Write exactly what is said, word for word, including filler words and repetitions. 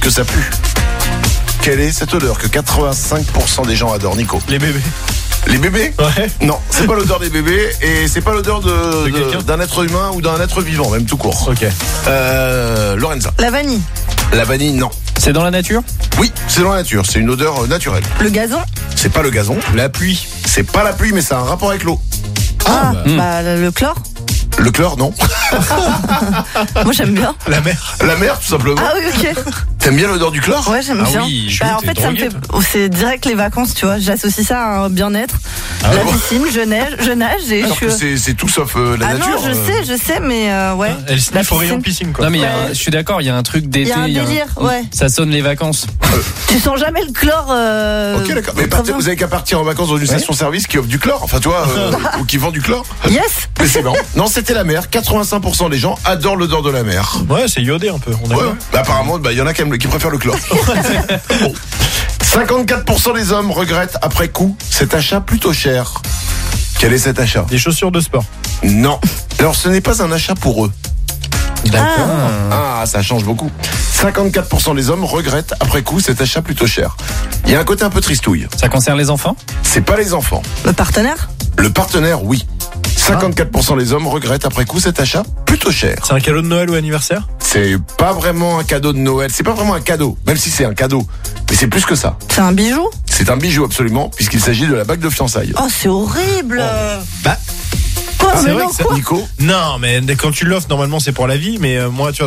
que ça pue. Quelle est cette odeur que quatre-vingt-cinq pour cent des gens adorent, Nico? Les bébés. Les bébés? Ouais. Non, c'est pas l'odeur des bébés et c'est pas l'odeur de, de, d'un être humain ou d'un être vivant, même tout court. Ok. Euh, Lorenza. La vanille. La vanille, non. C'est dans la nature? Oui, c'est dans la nature, c'est une odeur euh, naturelle. Le gazon. C'est pas le gazon. La pluie. C'est pas la pluie, mais ça a un rapport avec l'eau. Ah, bah. bah, le chlore. Le chlore, non. Moi j'aime bien. La mer. La mer, tout simplement. Ah oui, ok. T'aimes bien l'odeur du chlore? Ouais, j'aime Ah bien. oui, je Bah, en t'es fait, ça me drogué, fait. C'est direct les vacances, tu vois. J'associe ça à un bien-être. Ah la bon piscine, je nage, je nage et Alors je que suis. c'est, c'est tout sauf euh, la Ah nature. non, je euh. sais, je sais, mais euh, ouais. Elle La sniffe au rayon piscine. piscine, quoi. Non mais il y a Ouais. un- je suis d'accord, il y a un truc d'été. Il y a un délire, ouais. Ça sonne les vacances. Tu sens jamais le chlore. Euh... Ok, d'accord. Mais très partez- bien. vous avez qu'à partir en vacances dans une station-service qui offre du chlore, enfin toi, euh, ou qui vend du chlore. Yes. Mais c'est marrant. Non, c'était la mer. quatre-vingt-cinq pour cent des gens adorent l'odeur de la mer. Ouais, c'est iodé un peu. On Ouais. a Bah, apparemment, bah, il y en a qui, aiment- qui préfèrent le chlore. Bon. cinquante-quatre pour cent des hommes regrettent après coup cet achat plutôt cher. Quel est cet achat? Des chaussures de sport. Non. Alors, ce n'est pas un achat pour eux. D'accord. Ah, ça change beaucoup. cinquante-quatre pour cent des hommes regrettent après coup cet achat plutôt cher. Il y a un côté un peu tristouille. Ça concerne les enfants? C'est pas les enfants. Le partenaire. Le partenaire, oui. cinquante-quatre pour cent des hommes regrettent après coup cet achat plutôt cher. C'est un cadeau de Noël ou anniversaire? C'est pas vraiment un cadeau de Noël. C'est pas vraiment un cadeau, même si c'est un cadeau. Mais c'est plus que ça. C'est un bijou. C'est un bijou absolument, puisqu'il s'agit de la bague de fiançailles. Oh, c'est horrible. Bah, Quoi, c'est mais vrai non, que ça- quoi Nico? non, mais quand tu l'offres, normalement, c'est pour la vie. Mais euh, moi, tu vois,